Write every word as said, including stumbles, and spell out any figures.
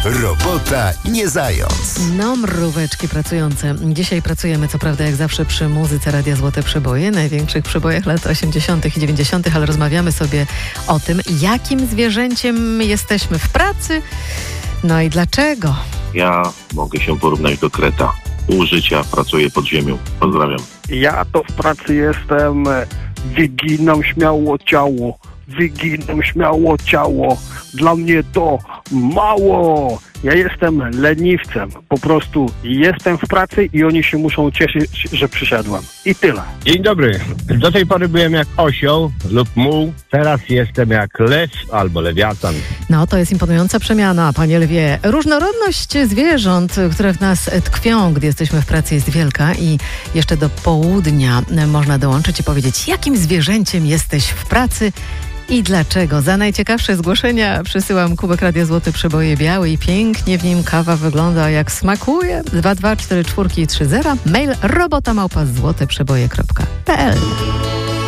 Robota nie zając. No, mróweczki pracujące. Dzisiaj pracujemy, co prawda, jak zawsze przy muzyce Radia Złote Przeboje, największych przebojach lat osiemdziesiątych i dziewięćdziesiątych, ale rozmawiamy sobie o tym, jakim zwierzęciem jesteśmy w pracy, no i dlaczego. Ja mogę się porównać do kreta. Pół życia pracuję pod ziemią. Pozdrawiam. Ja to w pracy jestem, wyginam śmiało ciało, wyginam śmiało ciało. Dla mnie to mało. Ja jestem leniwcem. Po prostu jestem w pracy i oni się muszą cieszyć, że przyszedłem. I tyle. Dzień dobry. Do tej pory byłem jak osioł lub muł. Teraz jestem jak lew albo lewiatan. No, to jest imponująca przemiana, panie lwie. Różnorodność zwierząt, które w nas tkwią, gdy jesteśmy w pracy, jest wielka i jeszcze do południa można dołączyć i powiedzieć, jakim zwierzęciem jesteś w pracy i dlaczego. Za najciekawsze zgłoszenia przysyłam kubek Radia Złote Przeboje biały i pięknie w nim kawa wygląda jak smakuje. dwa dwa cztery cztery trzy zero. Mail robota małpa złoteprzeboje kropka p l.